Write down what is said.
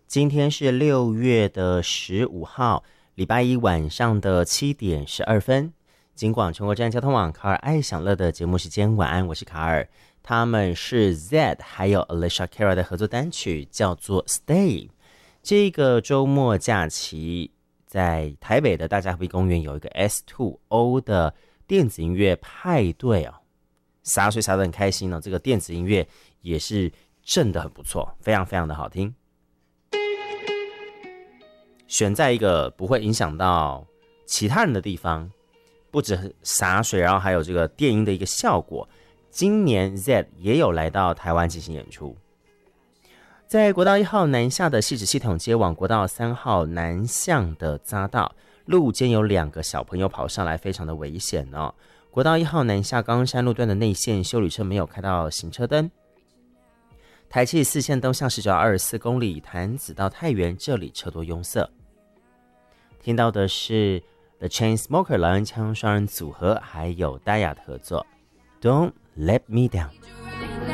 今天是6月15号，礼拜一晚上的7点12分。金广全国站交通网卡尔爱享乐的节目时间，晚安，我是卡尔。他们是 Zedd 还有 Alicia Cara 的合作单曲，叫做 Stay。 这个周末假期在台北的大家河滨公园有一个 S2O 的电子音乐派对哦，洒水洒得很开心哦。这个电子音乐也是震得很不错，非常非常的好听。选在一个不会影响到其他人的地方，不止洒水，然后还有这个电音的一个效果。今年 Zedd 也有来到台湾进行演出，在国道1号南下的汐止系统街往国道3号南向的匝道，路肩有2个小朋友跑上来，非常的危险哦。国道1号南下冈山路段的内线休旅车没有开到行车灯，台七4线东向1924公里潭子到太原，这里车多拥塞。听到的是 The Chainsmokers 老烟枪双人组合还有戴雅的合作 Don't Let Me Down。